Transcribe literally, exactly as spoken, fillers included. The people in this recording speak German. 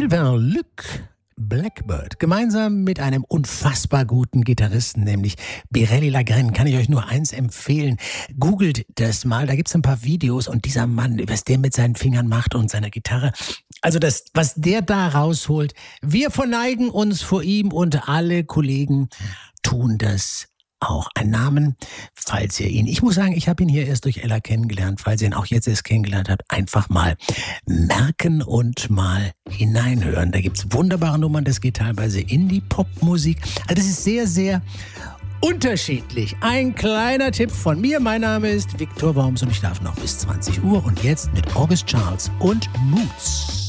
Sylvain Luc Blackbird, gemeinsam mit einem unfassbar guten Gitarristen, nämlich Birelli Lagrène, kann ich euch nur eins empfehlen. Googelt das mal, da gibt's ein paar Videos und dieser Mann, was der mit seinen Fingern macht und seiner Gitarre, also das, was der da rausholt, wir verneigen uns vor ihm und alle Kollegen tun das auch. Ein Namen, falls ihr ihn, ich muss sagen, ich habe ihn hier erst durch Ella kennengelernt, falls ihr ihn auch jetzt erst kennengelernt habt, einfach mal merken und mal hineinhören. Da gibt's wunderbare Nummern, das geht teilweise in die Popmusik. Also das ist sehr, sehr unterschiedlich. Ein kleiner Tipp von mir, mein Name ist Viktor Worms und ich darf noch bis zwanzig Uhr und jetzt mit August Charles und Moods.